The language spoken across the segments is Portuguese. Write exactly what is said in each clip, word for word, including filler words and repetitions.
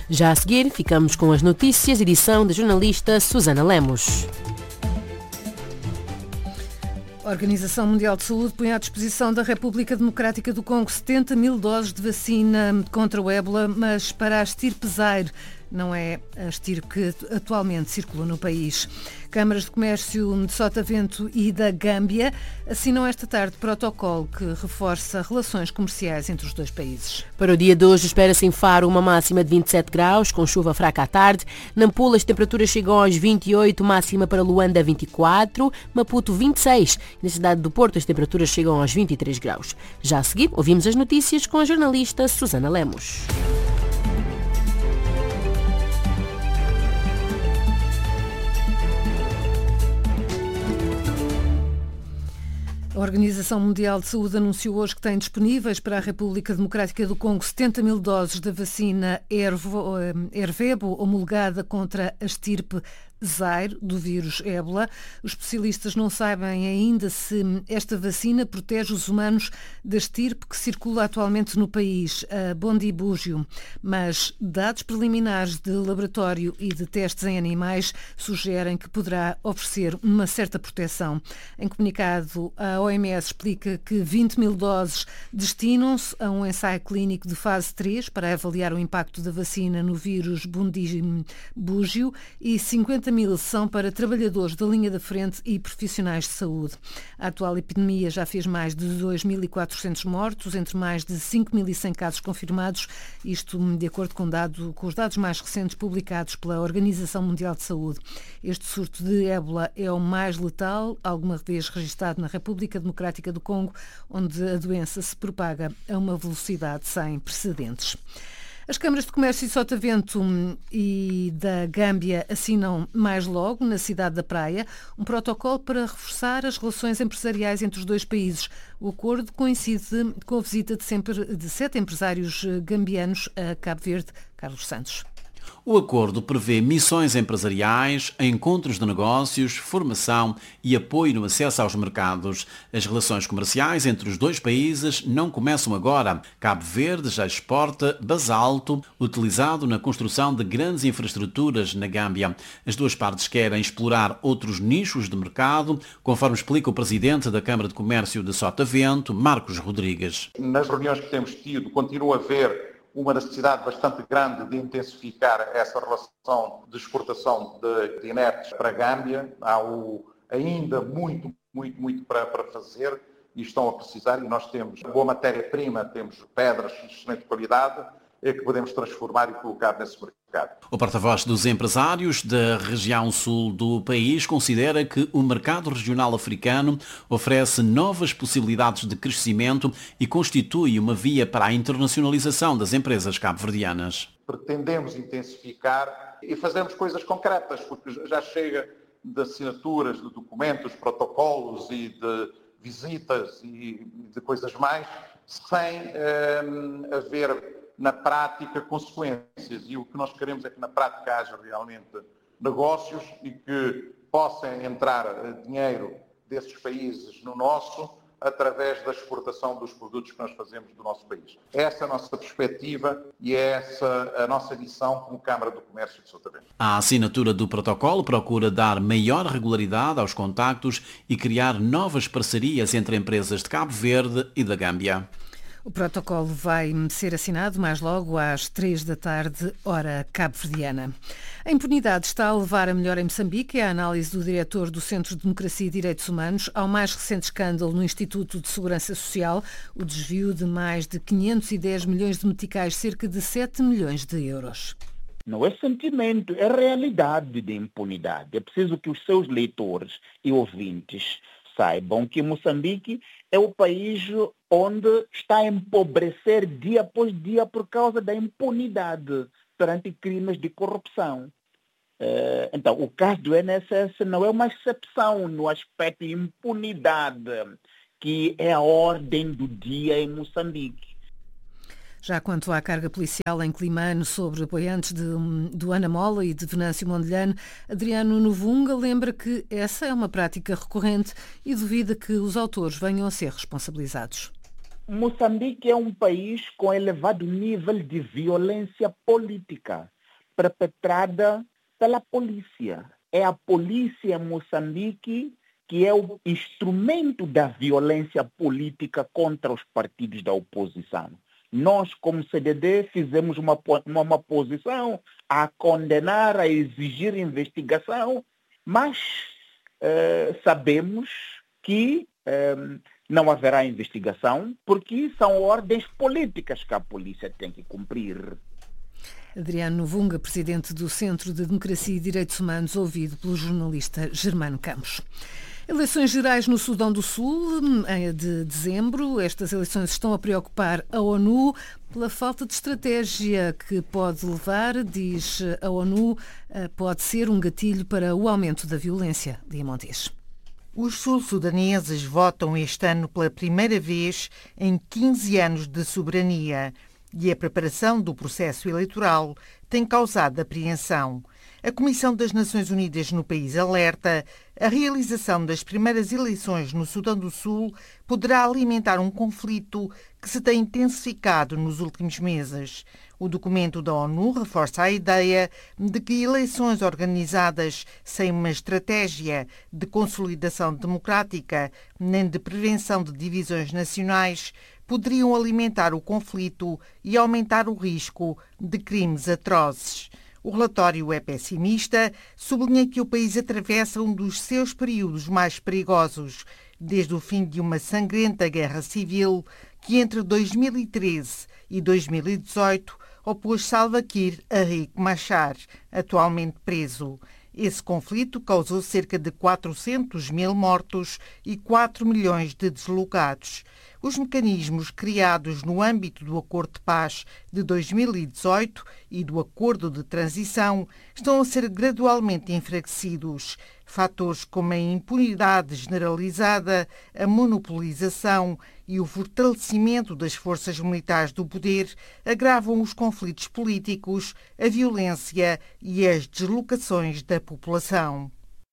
Já a seguir, ficamos com as notícias, edição da jornalista Susana Lemos. A Organização Mundial de Saúde põe à disposição da República Democrática do Congo setenta mil doses de vacina contra o ébola, mas para a estirpe Zaire, não é a estirpe que atualmente circula no país. Câmaras de Comércio de Sotavento e da Gâmbia assinam esta tarde protocolo que reforça relações comerciais entre os dois países. Para o dia de hoje espera-se em Faro uma máxima de vinte e sete graus, com chuva fraca à tarde. Nampula as temperaturas chegam aos vinte e oito, máxima para Luanda vinte e quatro, Maputo vinte e seis. Na cidade do Porto as temperaturas chegam aos vinte e três graus. Já a seguir ouvimos as notícias com a jornalista Susana Lemos. A Organização Mundial de Saúde anunciou hoje que tem disponíveis para a República Democrática do Congo setenta mil doses da vacina Ervebo, homologada contra a estirpe Zaire, do vírus ébola. Os especialistas não sabem ainda se esta vacina protege os humanos da estirpe que circula atualmente no país, a Bundibugyo, mas dados preliminares de laboratório e de testes em animais sugerem que poderá oferecer uma certa proteção. Em comunicado, a O M S explica que vinte mil doses destinam-se a um ensaio clínico de fase três para avaliar o impacto da vacina no vírus Bundibugyo e cinquenta mil são para trabalhadores da linha da frente e profissionais de saúde. A atual epidemia já fez mais de dois mil e quatrocentos mortos, entre mais de cinco mil e cem casos confirmados, isto de acordo com, dado, com os dados mais recentes publicados pela Organização Mundial de Saúde. Este surto de ébola é o mais letal alguma vez registado na República Democrática do Congo, onde a doença se propaga a uma velocidade sem precedentes. As câmaras de comércio de Sotavento e da Gâmbia assinam mais logo, na cidade da Praia, um protocolo para reforçar as relações empresariais entre os dois países. O acordo coincide com a visita de, sempre, de sete empresários gambianos a Cabo Verde. Carlos Santos. O acordo prevê missões empresariais, encontros de negócios, formação e apoio no acesso aos mercados. As relações comerciais entre os dois países não começam agora. Cabo Verde já exporta basalto, utilizado na construção de grandes infraestruturas na Gâmbia. As duas partes querem explorar outros nichos de mercado, conforme explica o presidente da Câmara de Comércio de Sotavento, Marcos Rodrigues. Nas reuniões que temos tido, continua a haver uma necessidade bastante grande de intensificar essa relação de exportação de, de inertes para a Gâmbia. Há o, ainda muito, muito, muito para, para fazer e estão a precisar, e nós temos boa matéria-prima, temos pedras de excelente qualidade, é que podemos transformar e colocar nesse mercado. O porta-voz dos empresários da região sul do país considera que o mercado regional africano oferece novas possibilidades de crescimento e constitui uma via para a internacionalização das empresas cabo-verdianas. Pretendemos intensificar e fazermos coisas concretas, porque já chega de assinaturas, de documentos, protocolos e de visitas e de coisas mais, sem hum, haver na prática consequências, e o que nós queremos é que na prática haja realmente negócios e que possa entrar dinheiro desses países no nosso através da exportação dos produtos que nós fazemos do nosso país. Essa é a nossa perspectiva e é essa a nossa missão como Câmara do Comércio de Sotavento. A assinatura do protocolo procura dar maior regularidade aos contactos e criar novas parcerias entre empresas de Cabo Verde e da Gâmbia. O protocolo vai ser assinado mais logo às três da tarde, hora cabo-verdiana. A impunidade está a levar a melhor em Moçambique, é a análise do diretor do Centro de Democracia e Direitos Humanos ao mais recente escândalo no Instituto de Segurança Social, o desvio de mais de quinhentos e dez milhões de meticais, cerca de sete milhões de euros. Não é sentimento, é realidade de impunidade. É preciso que os seus leitores e ouvintes saibam que Moçambique é o país onde está a empobrecer dia após dia por causa da impunidade perante crimes de corrupção. Então, o caso do I N S S não é uma exceção no aspecto de impunidade, que é a ordem do dia em Moçambique. Já quanto à carga policial em Climane sobre apoiantes de, do Ana Mola e de Venâncio Mondlane, Adriano Novunga lembra que essa é uma prática recorrente e duvida que os autores venham a ser responsabilizados. Moçambique é um país com elevado nível de violência política. perpetrada pela polícia. É a polícia em Moçambique que é o instrumento da violência política contra os partidos da oposição. Nós, como C D D, fizemos uma, uma, uma posição a condenar, a exigir investigação, mas eh, sabemos que eh, não haverá investigação, porque são ordens políticas que a polícia tem que cumprir. Adriano Vunga, presidente do Centro de Democracia e Direitos Humanos, ouvido pelo jornalista Germano Campos. Eleições gerais no Sudão do Sul, de dezembro. Estas eleições estão a preocupar a ONU pela falta de estratégia que pode levar, diz a ONU, pode ser um gatilho para o aumento da violência. Lia Montes. Os sul-sudaneses votam este ano pela primeira vez em quinze anos de soberania e a preparação do processo eleitoral tem causado apreensão. A Comissão das Nações Unidas no país alerta: a realização das primeiras eleições no Sudão do Sul poderá alimentar um conflito que se tem intensificado nos últimos meses. O documento da ONU reforça a ideia de que eleições organizadas sem uma estratégia de consolidação democrática nem de prevenção de divisões nacionais poderiam alimentar o conflito e aumentar o risco de crimes atrozes. O relatório é pessimista, sublinha que o país atravessa um dos seus períodos mais perigosos, desde o fim de uma sangrenta guerra civil que entre dois mil e treze e dois mil e dezoito opôs Salva Kiir a Riek Machar, atualmente preso. Esse conflito causou cerca de quatrocentos mil mortos e quatro milhões de deslocados. Os mecanismos criados no âmbito do Acordo de Paz de dois mil e dezoito e do Acordo de Transição estão a ser gradualmente enfraquecidos. Fatores como a impunidade generalizada, a monopolização e o fortalecimento das forças militares do poder agravam os conflitos políticos, a violência e as deslocações da população.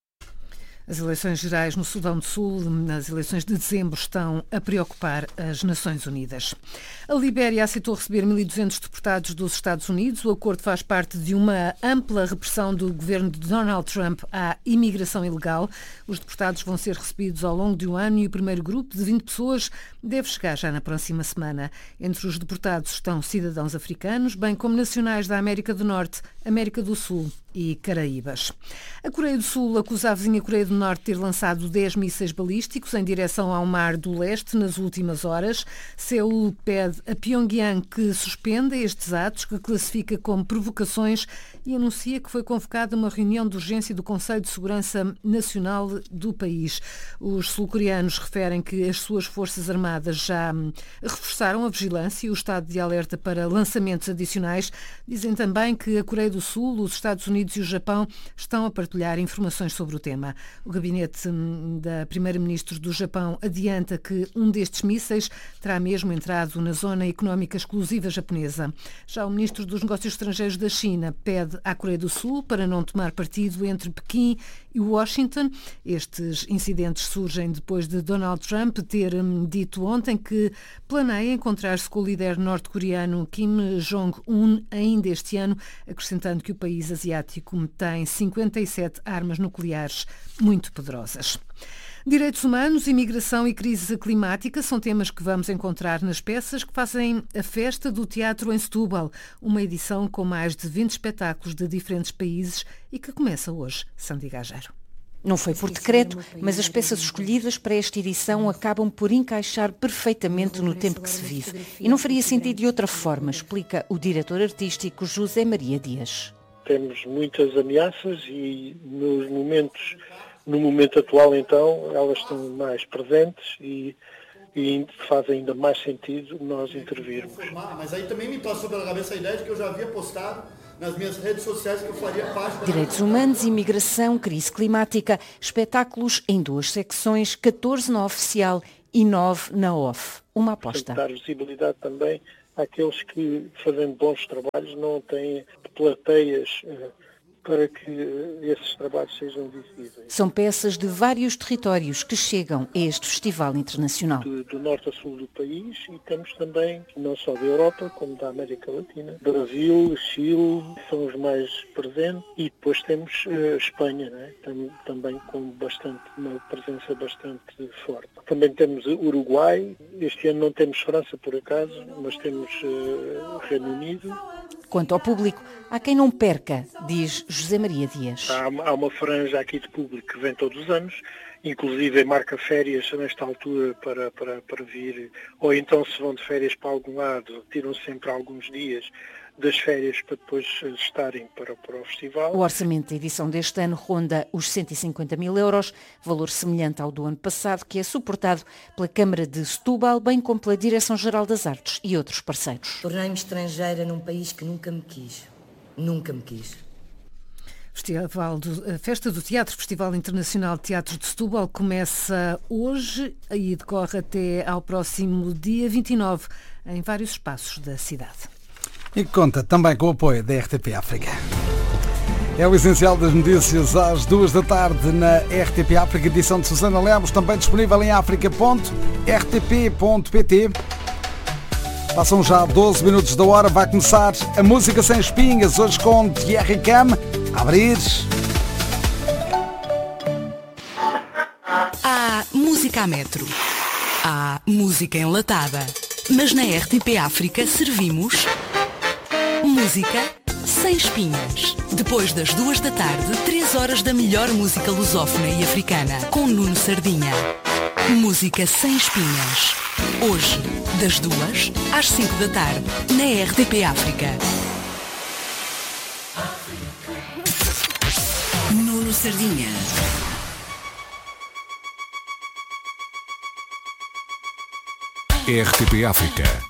As eleições gerais no Sudão do Sul, nas eleições de dezembro, estão a preocupar as Nações Unidas. A Libéria aceitou receber mil e duzentos deportados dos Estados Unidos. O acordo faz parte de uma ampla repressão do governo de Donald Trump à imigração ilegal. Os deportados vão ser recebidos ao longo de um ano e o primeiro grupo de vinte pessoas deve chegar já na próxima semana. Entre os deportados estão cidadãos africanos, bem como nacionais da América do Norte, América do Sul e Caraíbas. A Coreia do Sul acusa a vizinha Coreia do Norte de ter lançado dez mísseis balísticos em direção ao Mar do Leste nas últimas horas. Seul pede a Pyongyang que suspenda estes atos, que classifica como provocações, e anuncia que foi convocada uma reunião de urgência do Conselho de Segurança Nacional do país. Os sul-coreanos referem que as suas forças armadas já reforçaram a vigilância e o estado de alerta para lançamentos adicionais. Dizem também que a Coreia do Sul, os Estados Unidos e o Japão estão a partilhar informações sobre o tema. O gabinete da Primeira-Ministra do Japão adianta que um destes mísseis terá mesmo entrado na zona económica exclusiva japonesa. Já o Ministro dos Negócios Estrangeiros da China pede à Coreia do Sul para não tomar partido entre Pequim e Washington. Estes incidentes surgem depois de Donald Trump ter dito ontem que planeia encontrar-se com o líder norte-coreano Kim Jong-un ainda este ano, acrescentando que o país asiático tem cinquenta e sete armas nucleares muito poderosas. Direitos humanos, imigração e crise climática são temas que vamos encontrar nas peças que fazem a Festa do Teatro em Setúbal, uma edição com mais de vinte espetáculos de diferentes países e que começa hoje. Sandy Gageiro. Não foi por decreto, mas as peças escolhidas para esta edição acabam por encaixar perfeitamente no tempo que se vive. E não faria sentido de outra forma, explica o diretor artístico José Maria Dias. Temos muitas ameaças e nos momentos, no momento atual, então, elas estão mais presentes e, e faz ainda mais sentido nós intervirmos. Mas aí também me passou pela cabeça a ideia de que eu já havia postado nas minhas redes sociais que eu faria parte da... Direitos humanos, imigração, crise climática, espetáculos em duas secções, catorze na oficial e nove na off. Uma aposta. Dar visibilidade também àqueles que, fazendo bons trabalhos, não têm plateias uh, para que esses trabalhos sejam visíveis. São peças de vários territórios que chegam a este festival internacional. Do, do norte a sul do país, e temos também, não só da Europa, como da América Latina. Brasil, Chile, são os mais presentes, e depois temos uh, Espanha, né? Tam, também com bastante, uma presença bastante forte. Também temos Uruguai, este ano não temos França por acaso, mas temos uh, Reino Unido. Quanto ao público, há quem não perca, diz José Maria Dias. Há, há uma franja aqui de público que vem todos os anos, inclusive marca férias nesta altura para, para, para vir, ou então se vão de férias para algum lado, tiram sempre alguns dias das férias para depois estarem para, para o festival. O orçamento da edição deste ano ronda os cento e cinquenta mil euros, valor semelhante ao do ano passado, que é suportado pela Câmara de Setúbal, bem como pela Direção-Geral das Artes e outros parceiros. Tornei-me estrangeira num país que nunca me quis. Nunca me quis. Festival do, a Festa do Teatro, Festival Internacional de Teatro de Setúbal, começa hoje e decorre até ao próximo dia vinte e nove, em vários espaços da cidade. E conta também com o apoio da R T P África. É o essencial das notícias às duas da tarde na R T P África, edição de Susana Lemos, também disponível em africa ponto r t p ponto p t. Passam já doze minutos da hora, vai começar a música sem espinhas, hoje com Thierry Cam. A abrir. Há música a metro. Há música enlatada. Mas na R T P África servimos música sem espinhas. Depois das duas da tarde, três horas da melhor música lusófona e africana, com Nuno Sardinha. Música sem espinhas. Hoje, das duas às cinco da tarde, na R T P África. Nuno Sardinha. R T P África.